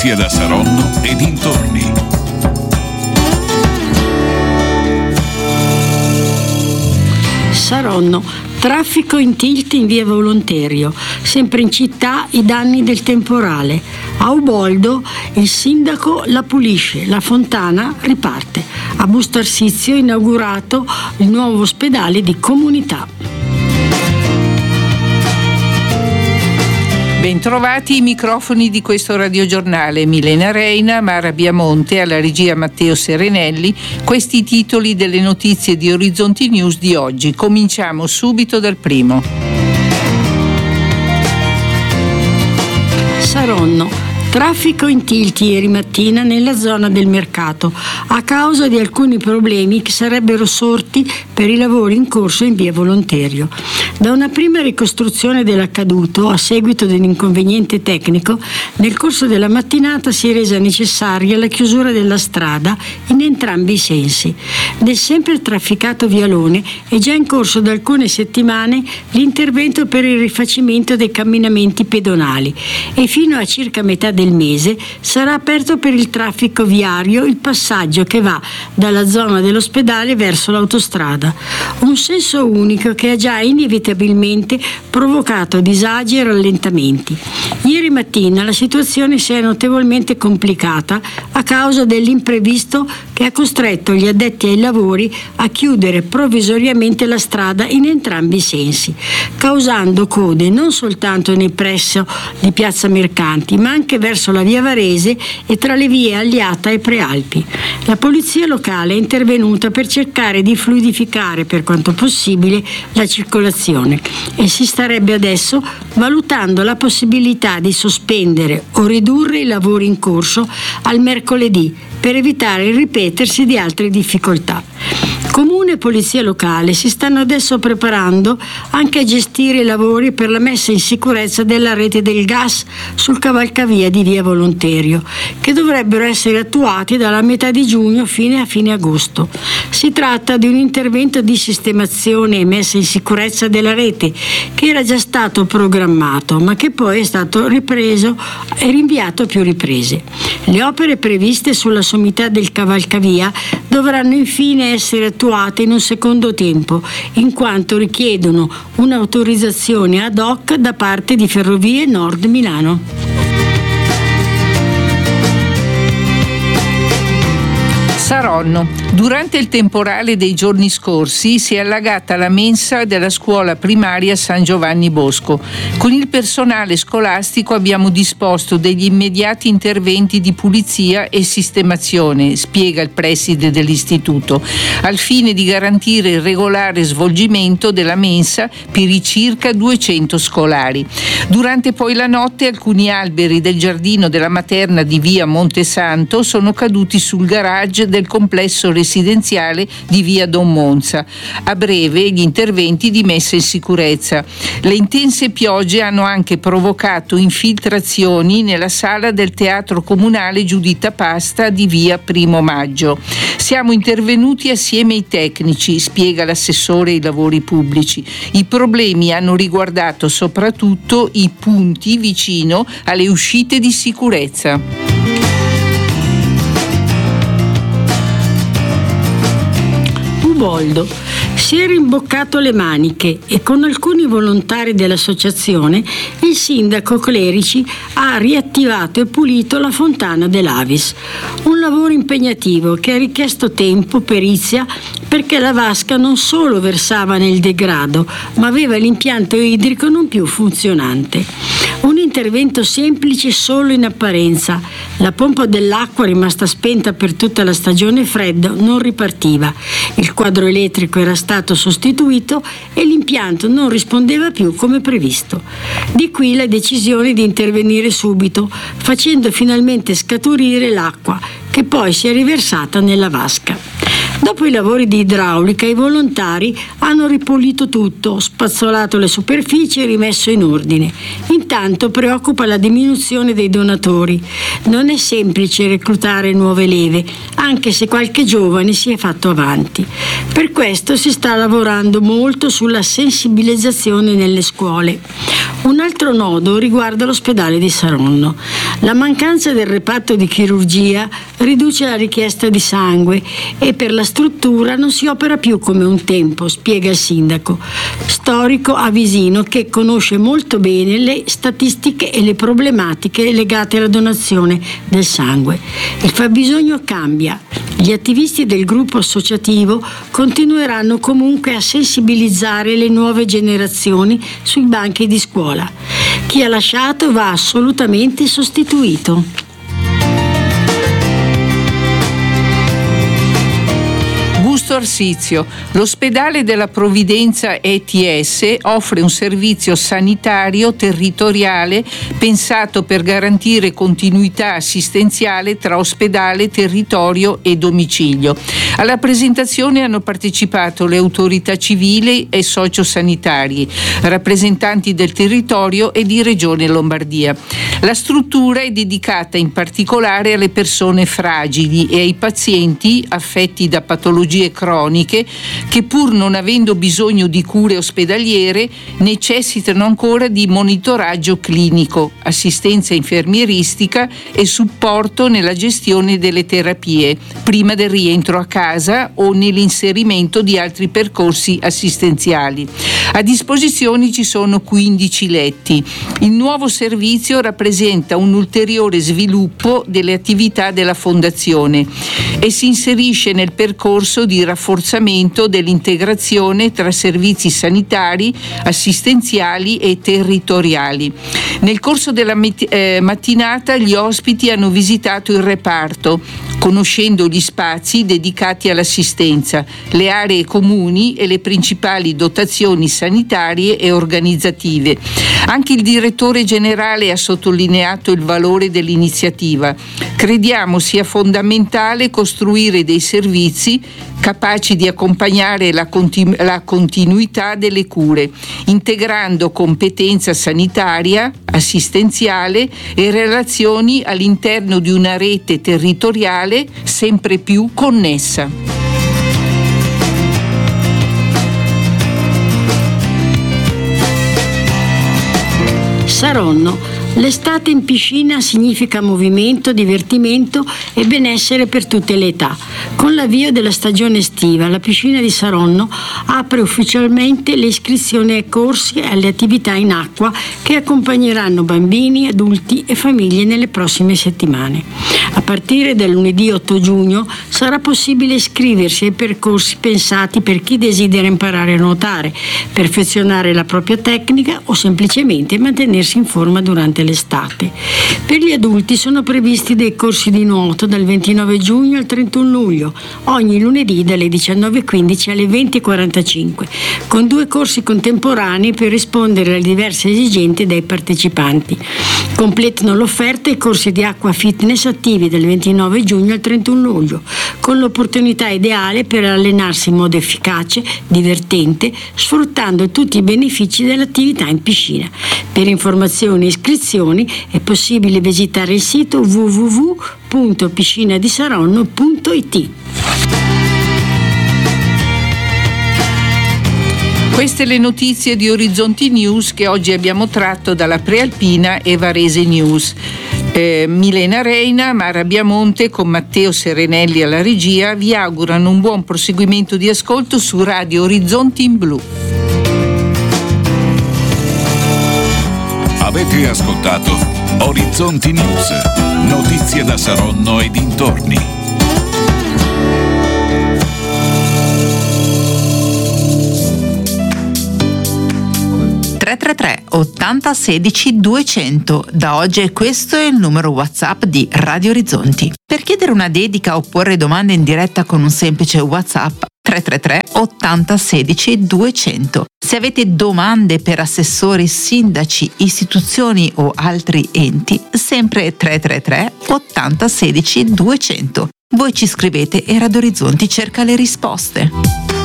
sia da Saronno e dintorni. Saronno, traffico in tilt in via Volonterio, sempre in città i danni del temporale. A Uboldo il sindaco la pulisce, la fontana riparte. A Busto Arsizio inaugurato il nuovo ospedale di comunità. Bentrovati i microfoni di questo radiogiornale. Milena Reina, Mara Biamonte, alla regia Matteo Serenelli. Questi i titoli delle notizie di Orizzonti News di oggi. Cominciamo subito dal primo. Saronno. Traffico in tilt ieri mattina nella zona del mercato a causa di alcuni problemi che sarebbero sorti per i lavori in corso in via Volonterio. Da una prima ricostruzione dell'accaduto a seguito dell'inconveniente tecnico, nel corso della mattinata si è resa necessaria la chiusura della strada in entrambi i sensi. Nel sempre trafficato vialone è già in corso da alcune settimane l'intervento per il rifacimento dei camminamenti pedonali e fino a circa metà del mese sarà aperto per il traffico viario il passaggio che va dalla zona dell'ospedale verso l'autostrada. Un senso unico che ha già inevitabilmente provocato disagi e rallentamenti. Ieri mattina la situazione si è notevolmente complicata a causa dell'imprevisto che ha costretto gli addetti ai lavori a chiudere provvisoriamente la strada in entrambi i sensi, causando code non soltanto nei pressi di Piazza Mercanti, ma anche verso la via Varese e tra le vie Aliata e Prealpi. La polizia locale è intervenuta per cercare di fluidificare per quanto possibile la circolazione e si starebbe adesso valutando la possibilità di sospendere o ridurre i lavori in corso al mercoledì per evitare il ripetersi di altre difficoltà. Comune e polizia locale si stanno adesso preparando anche a gestire i lavori per la messa in sicurezza della rete del gas sul cavalcavia di via Volonterio, che dovrebbero essere attuati dalla metà di giugno fino a fine agosto. Si tratta di un intervento di sistemazione e messa in sicurezza della rete che era già stato programmato, ma che poi è stato ripreso e rinviato a più riprese. Le opere previste sulla sommità del cavalcavia dovranno infine essere attuate in un secondo tempo, in quanto richiedono un'autorizzazione ad hoc da parte di Ferrovie Nord Milano. Saronno. Durante il temporale dei giorni scorsi si è allagata la mensa della scuola primaria San Giovanni Bosco. Con il personale scolastico abbiamo disposto degli immediati interventi di pulizia e sistemazione, spiega il preside dell'istituto, al fine di garantire il regolare svolgimento della mensa per i circa 200 scolari. Durante poi la notte alcuni alberi del giardino della materna di via Montesanto sono caduti sul garage del complesso residenziale di via Don Monza. A breve gli interventi di messa in sicurezza. Le intense piogge hanno anche provocato infiltrazioni nella sala del teatro comunale Giuditta Pasta di via Primo Maggio. Siamo intervenuti assieme ai tecnici, spiega l'assessore ai lavori pubblici. I problemi hanno riguardato soprattutto i punti vicino alle uscite di sicurezza. Uboldo si è rimboccato le maniche e con alcuni volontari dell'associazione il sindaco Clerici ha riattivato e pulito la fontana dell'Avis. Un lavoro impegnativo che ha richiesto tempo, perizia, perché la vasca non solo versava nel degrado, ma aveva l'impianto idrico non più funzionante. Un intervento semplice solo in apparenza. La pompa dell'acqua, rimasta spenta per tutta la stagione fredda, non ripartiva. Il quadro elettrico era stato sostituito e l'impianto non rispondeva più come previsto. Di qui la decisione di intervenire subito, facendo finalmente scaturire l'acqua, che poi si è riversata nella vasca. Dopo i lavori di idraulica, i volontari hanno ripulito tutto, spazzolato le superfici e rimesso in ordine. Intanto preoccupa la diminuzione dei donatori. Non è semplice reclutare nuove leve, anche se qualche giovane si è fatto avanti. Per questo si sta lavorando molto sulla sensibilizzazione nelle scuole. Un altro nodo riguarda l'ospedale di Saronno. La mancanza del reparto di chirurgia riduce la richiesta di sangue e per la struttura non si opera più come un tempo, spiega il sindaco, storico avisino, che conosce molto bene le statistiche e le problematiche legate alla donazione del sangue. Il fabbisogno cambia. Gli attivisti del gruppo associativo continueranno comunque a sensibilizzare le nuove generazioni sui banchi di scuola. Chi ha lasciato va assolutamente sostituito. Busto Arsizio. L'ospedale della Provvidenza ETS offre un servizio sanitario territoriale pensato per garantire continuità assistenziale tra ospedale, territorio e domicilio. Alla presentazione hanno partecipato le autorità civili e sociosanitarie, rappresentanti del territorio e di Regione Lombardia. La struttura è dedicata in particolare alle persone fragili e ai pazienti affetti da patologie croniche che, pur non avendo bisogno di cure ospedaliere, necessitano ancora di monitoraggio clinico, assistenza infermieristica e supporto nella gestione delle terapie prima del rientro a casa o nell'inserimento di altri percorsi assistenziali. A disposizione ci sono 15 letti. Il nuovo servizio rappresenta un ulteriore sviluppo delle attività della Fondazione e si inserisce nel percorso di rafforzamento dell'integrazione tra servizi sanitari, assistenziali e territoriali. Nel corso della mattinata gli ospiti hanno visitato il reparto, conoscendo gli spazi dedicati all'assistenza, le aree comuni e le principali dotazioni sanitarie e organizzative. Anche il direttore generale ha sottolineato il valore dell'iniziativa. Crediamo sia fondamentale costruire dei servizi capaci di accompagnare la continuità delle cure, integrando competenza sanitaria, assistenziale e relazioni all'interno di una rete territoriale sempre più connessa. Saronno. L'estate in piscina significa movimento, divertimento e benessere per tutte le età. Con l'avvio della stagione estiva, la piscina di Saronno apre ufficialmente le iscrizioni ai corsi e alle attività in acqua che accompagneranno bambini, adulti e famiglie nelle prossime settimane. A partire dal lunedì 8 giugno sarà possibile iscriversi ai percorsi pensati per chi desidera imparare a nuotare, perfezionare la propria tecnica o semplicemente mantenersi in forma durante l'estate. Per gli adulti sono previsti dei corsi di nuoto dal 29 giugno al 31 luglio, ogni lunedì dalle 19.15 alle 20.45, con 2 corsi contemporanei per rispondere alle diverse esigenze dei partecipanti. Completano l'offerta i corsi di acqua fitness attivi dal 29 giugno al 31 luglio, con l'opportunità ideale per allenarsi in modo efficace, divertente, sfruttando tutti i benefici dell'attività in piscina. Per informazioni e iscrizioni è possibile visitare il sito www.piscinadisaronno.it. Queste le notizie di Orizzonti News che oggi abbiamo tratto dalla Prealpina e Varese News. Milena Reina, Mara Biamonte con Matteo Serenelli alla regia vi augurano un buon proseguimento di ascolto su Radio Orizzonti in Blu. Avete ascoltato Orizzonti News, notizie da Saronno e dintorni. (333) 80 16 200. Da oggi questo è il numero WhatsApp di Radio Orizzonti. Per chiedere una dedica o porre domande in diretta con un semplice WhatsApp 333 80 16 200. Se avete domande per assessori, sindaci, istituzioni o altri enti, sempre 333 80 16 200. Voi ci scrivete e Radio Orizzonti cerca le risposte.